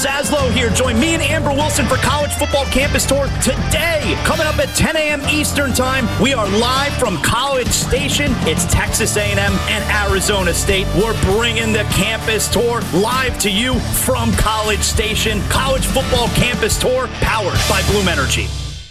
Zaslow here. Join me and Amber Wilson for College Football Campus Tour today. Coming up at 10 a.m. Eastern Time, we are live from College Station. It's Texas A&M and Arizona State. We're bringing the Campus Tour live to you from College Station. College Football Campus Tour, powered by Bloom Energy.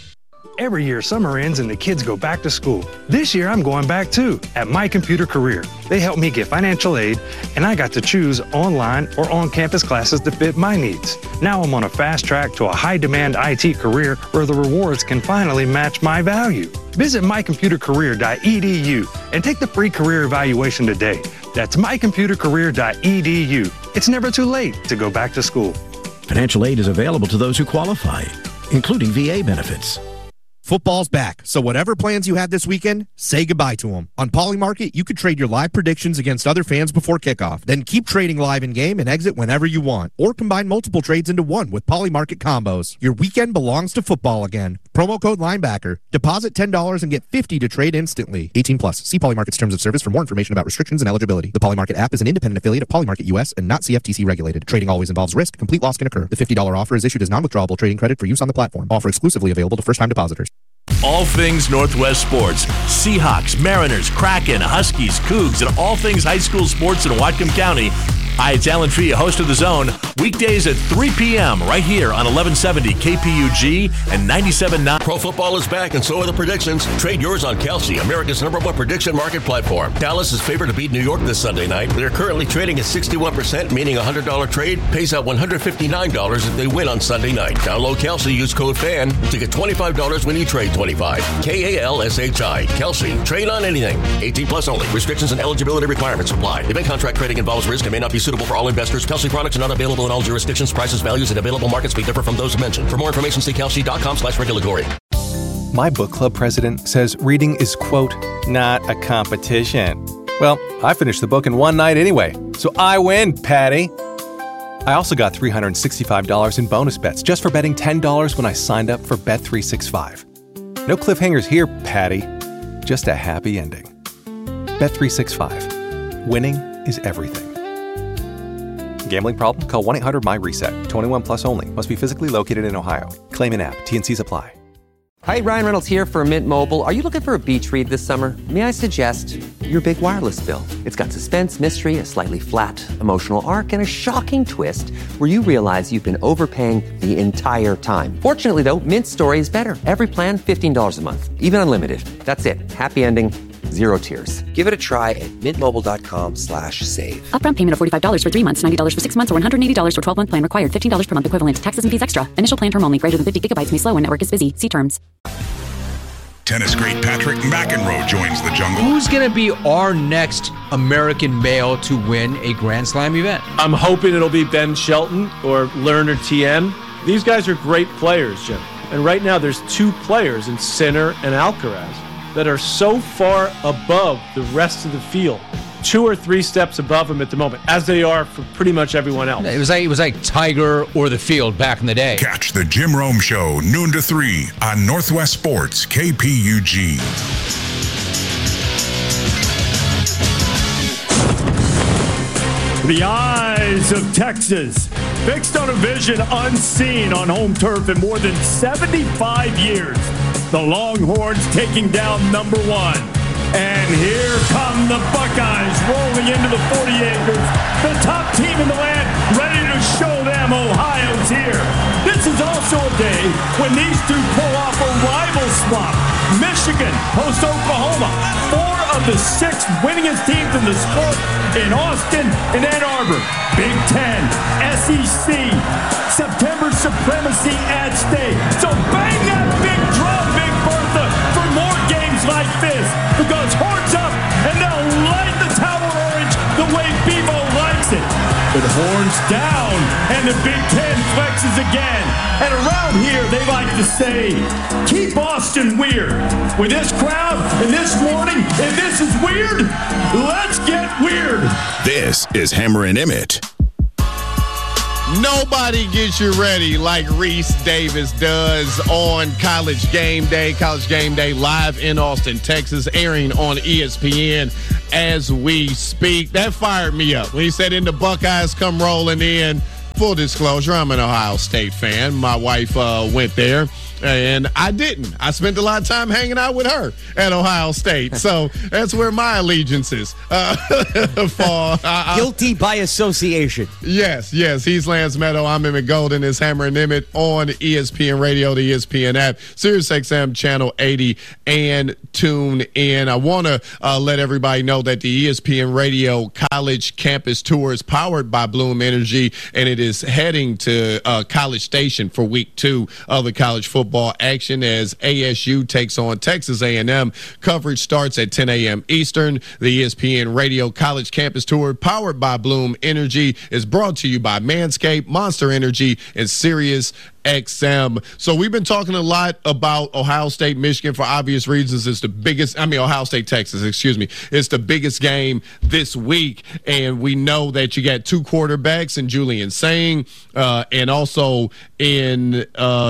Every year, summer ends and the kids go back to school. This year, I'm going back too, at My Computer Career. They helped me get financial aid, and I got to choose online or on-campus classes that fit my needs. Now I'm on a fast track to a high-demand IT career where the rewards can finally match my value. Visit mycomputercareer.edu and take the free career evaluation today. That's mycomputercareer.edu. It's never too late to go back to school. Financial aid is available to those who qualify, including VA benefits. Football's back, so whatever plans you had this weekend, say goodbye to them. On Polymarket, you could trade your live predictions against other fans before kickoff. Then keep trading live in-game and exit whenever you want. Or combine multiple trades into one with Polymarket combos. Your weekend belongs to football again. Promo code Linebacker. Deposit $10 and get $50 to trade instantly. 18 plus. See Polymarket's terms of service for more information about restrictions and eligibility. The Polymarket app is an independent affiliate of Polymarket US and not CFTC regulated. Trading always involves risk. Complete loss can occur. The $50 offer is issued as non-withdrawable trading credit for use on the platform. Offer exclusively available to first-time depositors. All things Northwest sports. Seahawks, Mariners, Kraken, Huskies, Cougs, and all things high school sports in Whatcom County. Hi, it's Alan Fee, host of The Zone. Weekdays at 3 p.m. right here on 1170 KPUG and 97.9. Pro football is back, and so are the predictions. Trade yours on Kelsey, America's #1 prediction market platform. Dallas is favored to beat New York this Sunday night. They're currently trading at 61%, meaning a $100 trade pays out $159 if they win on Sunday night. Download Kelsey, use code FAN to get $25 when you trade $25. KALSHI. Kelsey. Trade on anything. 18 plus only. Restrictions and eligibility requirements apply. Event contract trading involves risk and may not be suitable for all investors. Kelsey products are not available in all jurisdictions. Prices, values, and available markets may differ from those mentioned. For more information, see kelsey.com/regulatory. My book club president says reading is, quote, not a competition. Well, I finished the book in one night anyway, so I win, Patty. I also got $365 in bonus bets just for betting $10 when I signed up for Bet365. No cliffhangers here, Patty. Just a happy ending. Bet365. Winning is everything. Gambling problem? Call 1-800-MY-RESET. 21 plus only. Must be physically located in Ohio. Claim in app. T&Cs apply. Hi, Ryan Reynolds here for Mint Mobile. Are you looking for a beach read this summer? May I suggest your big wireless bill? It's got suspense, mystery, a slightly flat, emotional arc, and a shocking twist where you realize you've been overpaying the entire time. Fortunately, though, Mint's story is better. Every plan, $15 a month. Even unlimited. That's it. Happy ending. Zero tears. Give it a try at mintmobile.com/save. Upfront payment of $45 for 3 months, $90 for 6 months, or $180 for 12-month plan required. $15 per month equivalent. Taxes and fees extra. Initial plan term only. Greater than 50 gigabytes may slow when network is busy. See terms. Tennis great Patrick McEnroe joins the jungle. Who's going to be our next American male to win a Grand Slam event? I'm hoping it'll be Ben Shelton or Lerner TM. These guys are great players, Jim. And right now there's 2 players in Sinner and Alcaraz that are so far above the rest of the field, 2 or 3 steps above them at the moment, as they are for pretty much everyone else. It was like Tiger or the field back in the day. Catch the Jim Rome Show, noon to 3 on Northwest Sports, KPUG. The eyes of Texas, fixed on a vision unseen on home turf in more than 75 years. The Longhorns taking down number 1. And here come the Buckeyes rolling into the 40 acres. The top team in the land ready to show them Ohio's here. This is also a day when these 2 pull off a rival swap. Michigan hosts Oklahoma. 4 of the 6 winningest teams in the sport in Austin and Ann Arbor. Big Ten, SEC, September supremacy at stake. So bang that big drum, Big Bertha, for more games like this. Because horns up and they'll light the towel orange the way Bevo likes it. But horns down and the Big Ten flexes again. And around here they like to say, keep Austin weird. With this crowd and this morning, if this is weird, let's get weird. This is Hammer and Emmett. Nobody gets you ready like Reese Davis does on College Game Day. College Game Day live in Austin, Texas, airing on ESPN as we speak. That fired me up when he said, "In the Buckeyes come rolling in." full disclosure, I'm an Ohio State fan. My wife went there, and I didn't. I spent a lot of time hanging out with her at Ohio State. So that's where my allegiances fall. Guilty by association. Yes. He's Lance Meadow. I'm Emmett Golden. It's Hammer and Emmett on ESPN Radio, the ESPN app, SiriusXM Channel 80, and tune in. I want to let everybody know that the ESPN Radio College Campus Tour is powered by Bloom Energy, and it is heading to College Station for week 2 of the college football action as ASU takes on Texas A&M. Coverage starts at 10 a.m. Eastern. The ESPN Radio College Campus Tour, powered by Bloom Energy, is brought to you by Manscaped, Monster Energy, and Sirius XM. So we've been talking a lot about Ohio State, Michigan for obvious reasons. It's the biggest, Ohio State, Texas, excuse me. It's the biggest game this week. And we know that you got 2 quarterbacks in Julian Sain and also in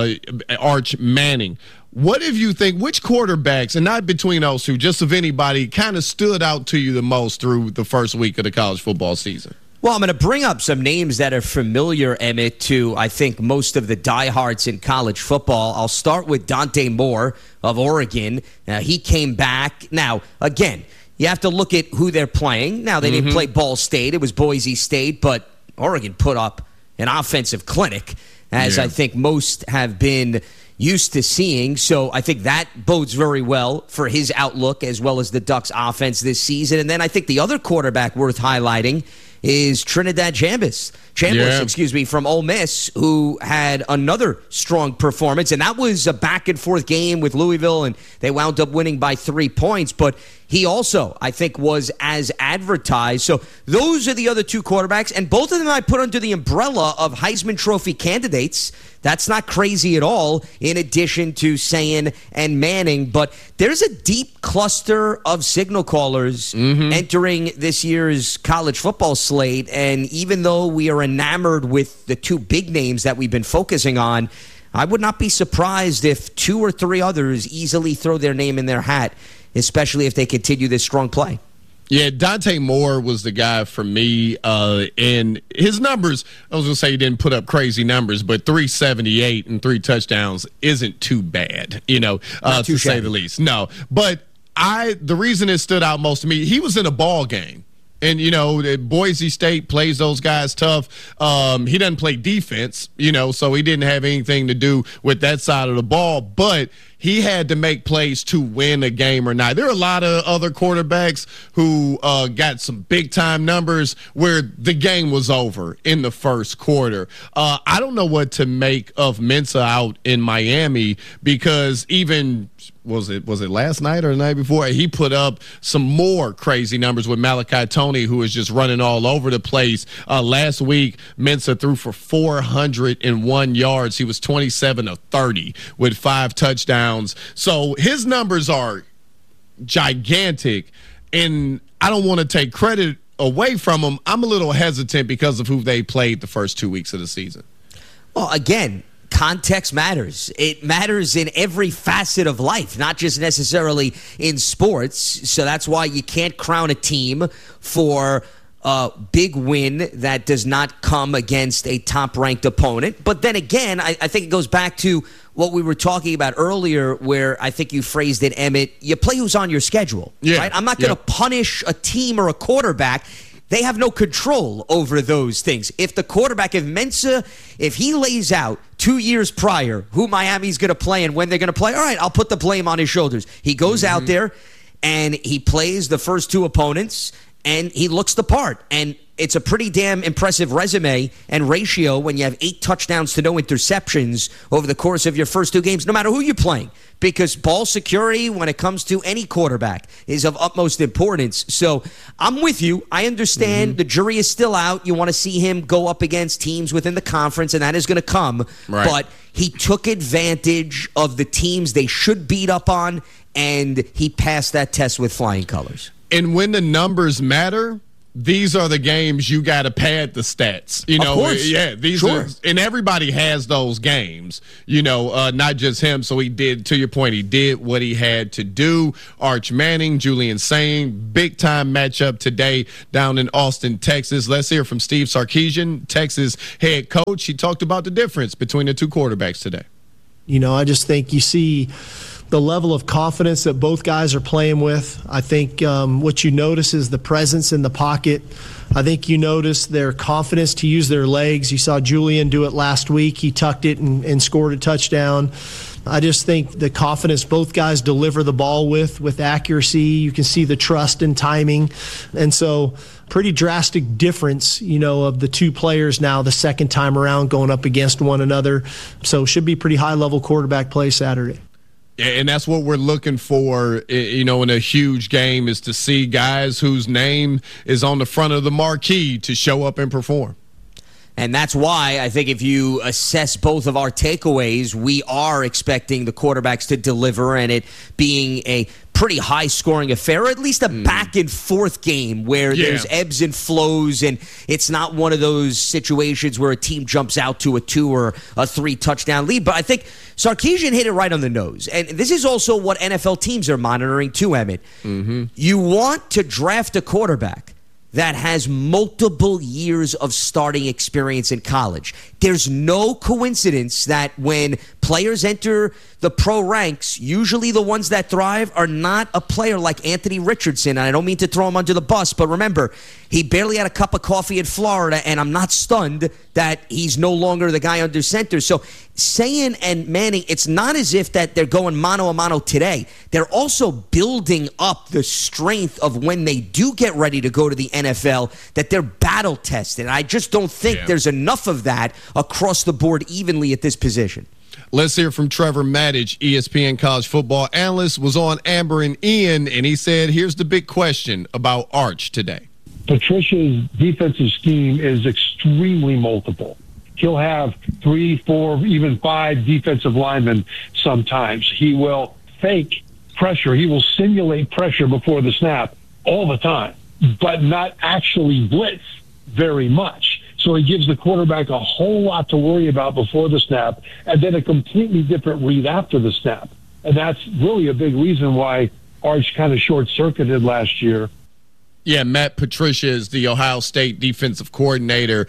Arch Manning. What if you think, which quarterbacks, and not between those two, just of anybody, kind of stood out to you the most through the first week of the college football season? Well, I'm going to bring up some names that are familiar, Emmett, to, I think, most of the diehards in college football. I'll start with Dante Moore of Oregon. He came back. Now, again, you have to look at who they're playing. Now, they didn't play Ball State. It was Boise State, but Oregon put up an offensive clinic, as I think most have been used to seeing. So I think that bodes very well for his outlook as well as the Ducks offense this season. And then I think the other quarterback worth highlighting is Trinidad Chambliss, from Ole Miss, who had another strong performance. And that was a back-and-forth game with Louisville, and they wound up winning by 3 points. But he also, I think, was as advertised. So those are the other 2 quarterbacks, and both of them I put under the umbrella of Heisman Trophy candidates. That's not crazy at all, in addition to Sain and Manning. But there's a deep cluster of signal callers entering this year's college football slate. And even though we are enamored with the 2 big names that we've been focusing on, I would not be surprised if 2 or 3 others easily throw their name in their hat, especially if they continue this strong play. Yeah, Dante Moore was the guy for me, and his numbers, I was going to say he didn't put up crazy numbers, but 378 and 3 touchdowns isn't too bad, to say the least. No, but the reason it stood out most to me, he was in a ball game. And, Boise State plays those guys tough. He doesn't play defense, so he didn't have anything to do with that side of the ball. But he had to make plays to win a game or not. There are a lot of other quarterbacks who got some big-time numbers where the game was over in the first quarter. I don't know what to make of Mensah out in Miami because even – was it last night or the night before? He put up some more crazy numbers with Malachi Toney, who is just running all over the place. Last week, Mensah threw for 401 yards. He was 27 of 30 with 5 touchdowns. So his numbers are gigantic, and I don't want to take credit away from him. I'm a little hesitant because of who they played the first 2 weeks of the season. Well, again, context matters. It matters in every facet of life, not just necessarily in sports. So that's why you can't crown a team for a big win that does not come against a top-ranked opponent. But then again, I think it goes back to what we were talking about earlier, where I think you phrased it, Emmett, you play who's on your schedule. Right? I'm not going to punish a team or a quarterback. They have no control over those things. If the quarterback, if Mensah, if he lays out 2 years prior who Miami's going to play and when they're going to play, all right, I'll put the blame on his shoulders. He goes out there and he plays the first 2 opponents and he looks the part. And it's a pretty damn impressive resume and ratio when you have 8 touchdowns to no interceptions over the course of your first 2 games, no matter who you're playing. Because ball security, when it comes to any quarterback, is of utmost importance. So I'm with you. I understand the jury is still out. You want to see him go up against teams within the conference, and that is going to come. Right. But he took advantage of the teams they should beat up on, and he passed that test with flying colors. And when the numbers matter, these are the games you got to pad the stats. You know, yeah, these are, and everybody has those games, you know, not just him. So he did, to your point, he did what he had to do. Arch Manning, Julian Sain, big time matchup today down in Austin, Texas. Let's hear from Steve Sarkisian, Texas head coach. He talked about the difference between the two quarterbacks today. You know, I just think you see the level of confidence that both guys are playing with. I think what you notice is the presence in the pocket. I think you notice their confidence to use their legs. You saw Julian do it last week. He tucked it and scored a touchdown. I just think the confidence both guys deliver the ball with accuracy. You can see the trust and timing. And so pretty drastic difference, you know, of the two players now the second time around going up against one another. So should be pretty high-level quarterback play Saturday. And that's what we're looking for, you know, in a huge game, is to see guys whose name is on the front of the marquee to show up and perform. And that's why I think if you assess both of our takeaways, we are expecting the quarterbacks to deliver, and it being a pretty high-scoring affair, or at least a back-and-forth game where there's ebbs and flows, and it's not one of those situations where a team jumps out to a 2 or a 3 touchdown lead. But I think Sarkisian hit it right on the nose. And this is also what NFL teams are monitoring too, Emmett. You want to draft a quarterback that has multiple years of starting experience in college. There's no coincidence that when players enter the pro ranks, usually the ones that thrive are not a player like Anthony Richardson. And I don't mean to throw him under the bus, but remember, he barely had a cup of coffee in Florida, and I'm not stunned that he's no longer the guy under center. So Sain and Manning, it's not as if that they're going mano a mano today. They're also building up the strength of when they do get ready to go to the NFL, that they're battle tested. And I just don't think there's enough of that across the board evenly at this position. Let's hear from Trevor Maddich, ESPN college football analyst, was on Amber and Ian, and he said, here's the big question about Arch today. Patricia's defensive scheme is extremely multiple. He'll have 3, 4, even 5 defensive linemen sometimes. He will fake pressure. He will simulate pressure before the snap all the time, but not actually blitz very much. So he gives the quarterback a whole lot to worry about before the snap, and then a completely different read after the snap. And that's really a big reason why Arch kind of short-circuited last year. Yeah, Matt Patricia is the Ohio State defensive coordinator,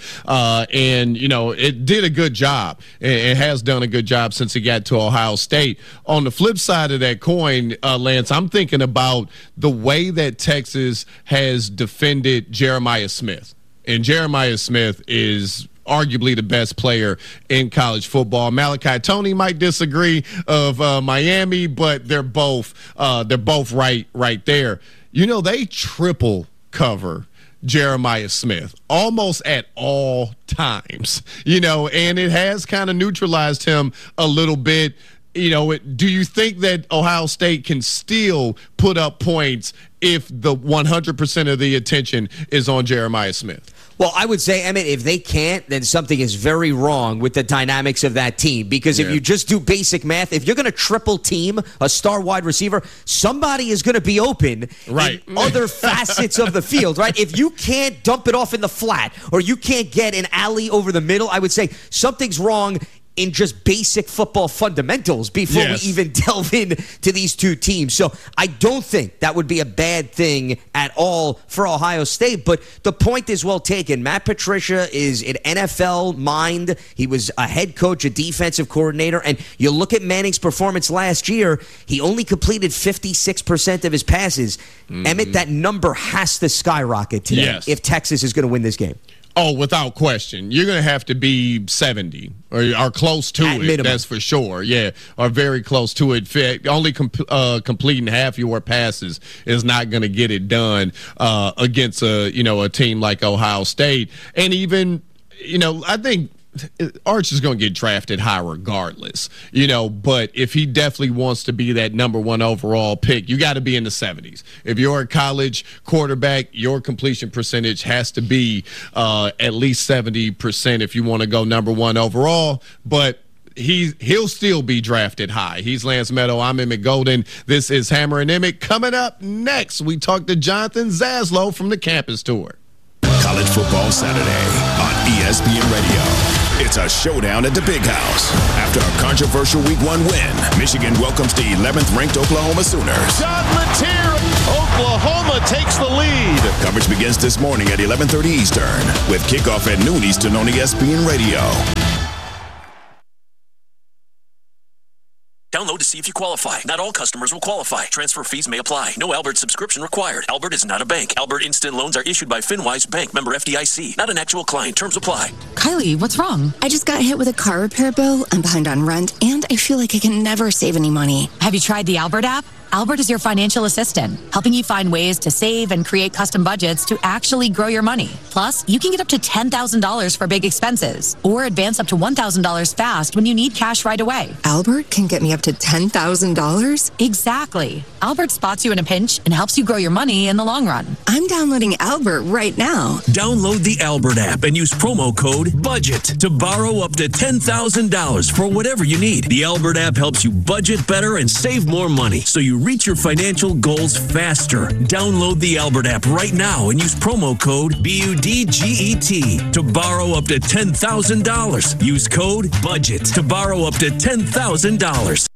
and, you know, it did a good job. It has done a good job since he got to Ohio State. On the flip side of that coin, Lance, I'm thinking about the way that Texas has defended Jeremiah Smith. And Jeremiah Smith is arguably the best player in college football. Malachi Toney might disagree of Miami, but they're both right there. You know, they triple cover Jeremiah Smith almost at all times, you know, and it has kind of neutralized him a little bit. You know, do you think that Ohio State can still put up points if the 100% of the attention is on Jeremiah Smith? Well, I would say, Emmett, if they can't, then something is very wrong with the dynamics of that team. Because if you just do basic math, if you're going to triple team a star wide receiver, somebody is going to be open in other facets of the field, right? If you can't dump it off in the flat or you can't get an alley over the middle, I would say something's wrong in just basic football fundamentals before we even delve into these two teams. So I don't think that would be a bad thing at all for Ohio State. But the point is well taken. Matt Patricia is an NFL mind. He was a head coach, a defensive coordinator. And you look at Manning's performance last year, he only completed 56% of his passes. Emmett, that number has to skyrocket today if Texas is going to win this game. Oh, without question. You're going to have to be 70 or close to it. Minimum. That's for sure. Yeah, or very close to it. Only completing half your passes is not going to get it done against a team like Ohio State. And even, I think Arch is going to get drafted high regardless, but if he definitely wants to be that number 1 overall pick, you got to be in the 70s. If you're a college quarterback, your completion percentage has to be at least 70% if you want to go number 1 overall, but he'll still be drafted high. He's Lance Meadow. I'm Emmett Golden. This is Hammer and Emmett. Coming up next, we talk to Jonathan Zaslow from the campus tour. College Football Saturday on ESPN Radio. It's a showdown at the Big House. After a controversial Week 1 win, Michigan welcomes the 11th-ranked Oklahoma Sooners. John Latier, Oklahoma takes the lead. Coverage begins this morning at 11:30 Eastern, with kickoff at noon Eastern on ESPN Radio. Download to see if you qualify. Not all customers will qualify. Transfer fees may apply. No Albert subscription required. Albert is not a bank. Albert Instant Loans are issued by FinWise Bank, member FDIC. Not an actual client. Terms apply. Kylie, what's wrong? I just got hit with a car repair bill. I'm behind on rent, and I feel like I can never save any money. Have you tried the Albert app? Albert is your financial assistant, helping you find ways to save and create custom budgets to actually grow your money. Plus, you can get up to $10,000 for big expenses or advance up to $1,000 fast when you need cash right away. Albert can get me up to $10,000? Exactly. Albert spots you in a pinch and helps you grow your money in the long run. I'm downloading Albert right now. Download the Albert app and use promo code BUDGET to borrow up to $10,000 for whatever you need. The Albert app helps you budget better and save more money, so you reach your financial goals faster. Download the Albert app right now and use promo code BUDGET to borrow up to $10,000. Use code BUDGET to borrow up to $10,000.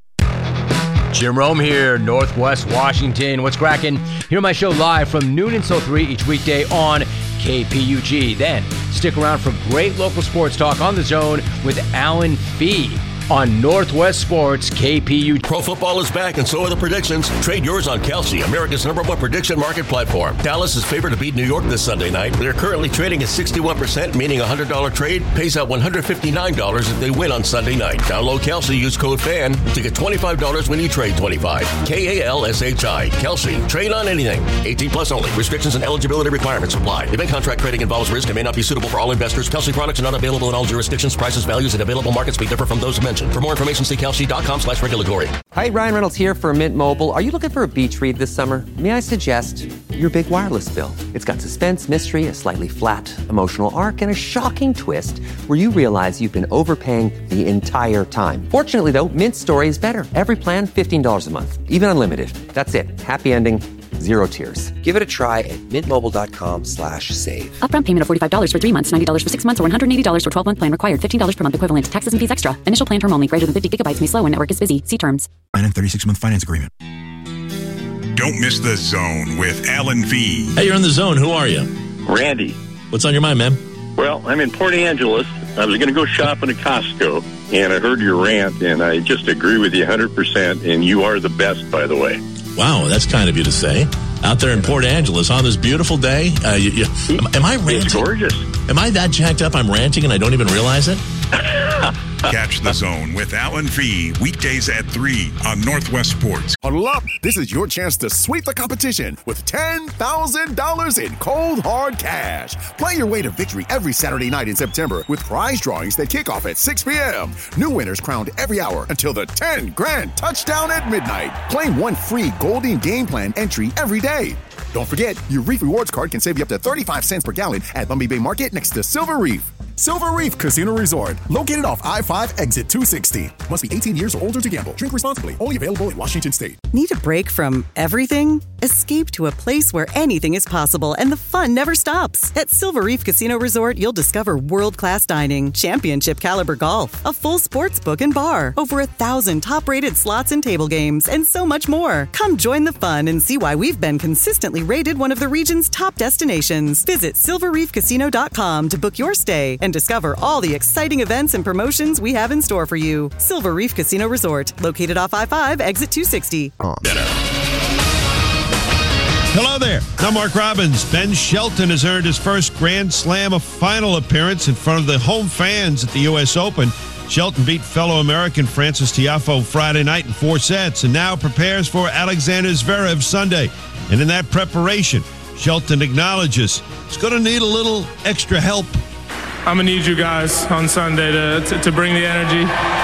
Jim Rome here, Northwest Washington. What's cracking? Hear my show live from noon until 3 each weekday on KPUG. Then stick around for great local sports talk on The Zone with Alan Fee on Northwest Sports KPU. Pro football is back, and so are the predictions. Trade yours on Kelsey, America's #1 prediction market platform. Dallas is favored to beat New York this Sunday night. They're currently trading at 61%, meaning a $100 trade pays out $159 if they win on Sunday night. Download Kelsey, use code FAN to get $25 when you trade 25. KALSHI. Kelsey. Trade on anything. 18 plus only. Restrictions and eligibility requirements apply. Event contract trading involves risk and may not be suitable for all investors. Kelsey products are not available in all jurisdictions. Prices, values, and available markets may differ from those mentioned. For more information, see kelsey.com/regulatory. Hi, Ryan Reynolds here for Mint Mobile. Are you looking for a beach read this summer? May I suggest your big wireless bill? It's got suspense, mystery, a slightly flat, emotional arc, and a shocking twist where you realize you've been overpaying the entire time. Fortunately, though, Mint's story is better. Every plan, $15 a month. Even unlimited. That's it. Happy ending. Zero tears. Give it a try at mintmobile.com/save. Upfront payment of $45 for 3 months, $90 for 6 months, or $180 for 12-month plan required. $15 per month equivalent. Taxes and fees extra. Initial plan term only. Greater than 50 gigabytes may slow when network is busy. See terms. And 36-month finance agreement. Don't miss The Zone with Alan V. Hey, you're in The Zone. Who are you? Randy. What's on your mind, man? Well, I'm in Port Angeles. I was going to go shopping at Costco, and I heard your rant, and I just agree with you 100%, and you are the best, by the way. Wow, that's kind of you to say. Out there in Port Angeles on this beautiful day. Am I ranting? It's gorgeous. Am I that jacked up I'm ranting and I don't even realize it? Catch The Zone with Alan V. Weekdays at 3 on Northwest Sports. Huddle up. This is your chance to sweep the competition with $10,000 in cold, hard cash. Play your way to victory every Saturday night in September with prize drawings that kick off at 6 p.m. New winners crowned every hour until the 10 grand touchdown at midnight. Claim one free Golden Game Plan entry every day. Don't forget, your Reef Rewards card can save you up to 35 cents per gallon at Lumby Bay Market next to Silver Reef. Silver Reef Casino Resort, located off I-5 exit 260. Must be 18 years or older to gamble. Drink responsibly. Only available in Washington State. Need a break from everything? Escape to a place where anything is possible and the fun never stops. At Silver Reef Casino Resort, you'll discover world-class dining, championship caliber golf, a full sports book and bar, over 1,000 top-rated slots and table games, and so much more. Come join the fun and see why we've been consistently rated one of the region's top destinations. Visit silverreefcasino.com to book your stay and discover all the exciting events and promotions we have in store for you. Silver Reef Casino Resort, located off I-5, exit 260. Hello there. I'm Mark Robbins. Ben Shelton has earned his first Grand Slam final appearance in front of the home fans at the U.S. Open. Shelton beat fellow American Francis Tiafoe Friday night in 4 sets and now prepares for Alexander Zverev Sunday. And in that preparation, Shelton acknowledges he's going to need a little extra help. I'm going to need you guys on Sunday to bring the energy.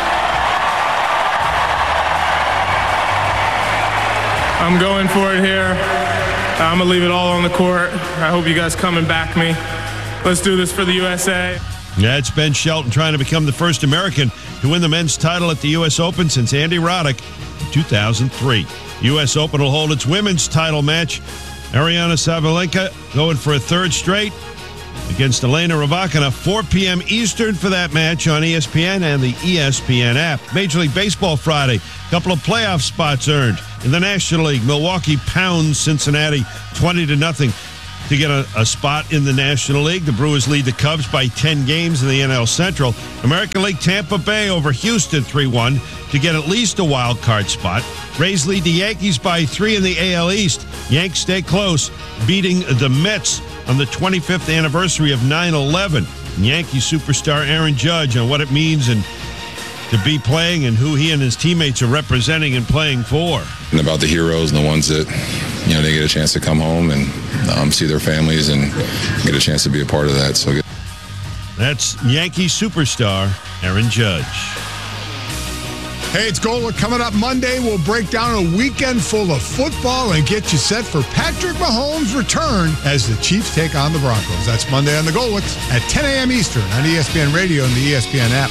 I'm going for it here. I'm going to leave it all on the court. I hope you guys come and back me. Let's do this for the USA. Yeah, it's Ben Shelton trying to become the first American to win the men's title at the U.S. Open since Andy Roddick in 2003. U.S. Open will hold its women's title match. Ariana Sabalenka going for a third straight. against Elena Rybakina, 4 p.m. Eastern for that match on ESPN and the ESPN app. Major League Baseball Friday, a couple of playoff spots earned. In the National League, Milwaukee pounds Cincinnati 20-0 to get a spot in the National League. The Brewers lead the Cubs by 10 games in the NL Central. American League, Tampa Bay over Houston 3-1 to get at least a wild card spot. Rays lead the Yankees by 3 in the AL East. Yanks stay close, beating the Mets on the 25th anniversary of 9/11. Yankee superstar Aaron Judge on what it means and to be playing and who he and his teammates are representing and playing for. And about the heroes and the ones that, they get a chance to come home and see their families and get a chance to be a part of that. So that's Yankee superstar Aaron Judge. Hey, it's Gola. Coming up Monday, we'll break down a weekend full of football and get you set for Patrick Mahomes' return as the Chiefs take on the Broncos. That's Monday on the Golics at 10 a.m. Eastern on ESPN Radio and the ESPN app.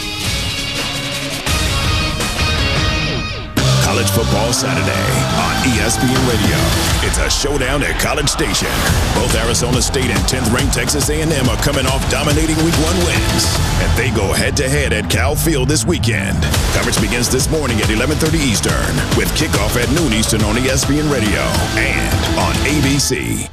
College Football Saturday on ESPN Radio. It's a showdown at College Station. Both Arizona State and 10th-ranked Texas A&M are coming off dominating Week 1 wins, and they go head-to-head at Cal Field this weekend. Coverage begins this morning at 11:30 Eastern with kickoff at noon Eastern on ESPN Radio and on ABC.